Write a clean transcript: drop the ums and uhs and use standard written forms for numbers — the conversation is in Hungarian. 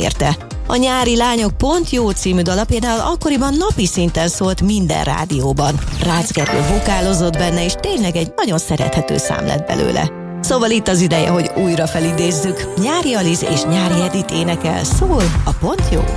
érte. A Nyári Lányok Pont Jó című dala például akkoriban napi szinten szólt minden rádióban. Rácz Gergő vokálozott benne, és tényleg egy nagyon szerethető szám lett belőle. Szóval itt az ideje, hogy újra felidézzük. Nyári Aliz és Nyári Edit énekel, szól a Pont Jó.